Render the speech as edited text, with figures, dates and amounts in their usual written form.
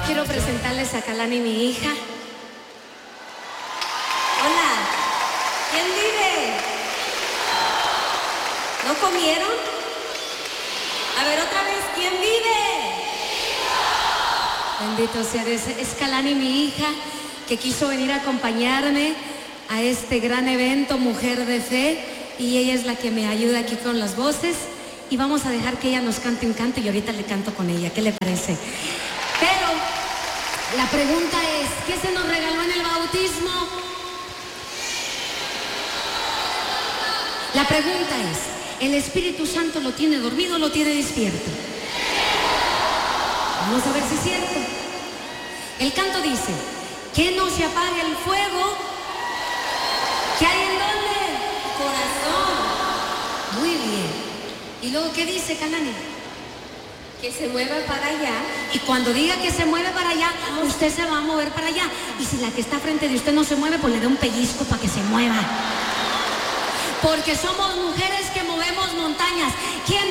quiero presentarles a Kalani, mi hija. Hola, ¿quién vive? ¿No comieron? A ver, otra vez, ¿quién vive? Bendito sea Dios. Es Kalani, mi hija, que quiso venir a acompañarme a este gran evento, Mujer de Fe, y ella es la que me ayuda aquí con las voces, y vamos a dejar que ella nos cante un canto y ahorita le canto con ella. ¿Qué le parece? Pero la pregunta es, ¿qué se nos regaló en el bautismo? La pregunta es, ¿el Espíritu Santo lo tiene dormido o lo tiene despierto? Vamos a ver si es cierto. El canto dice, que no se apague el fuego, que hay en dónde, corazón. Muy bien. ¿Y luego qué dice, Kalani? Que se mueva para allá. Y cuando diga que se mueve para allá, usted se va a mover para allá. Y si la que está frente de usted no se mueve, pues le da un pellizco para que se mueva. Porque somos mujeres que movemos montañas. ¿Quién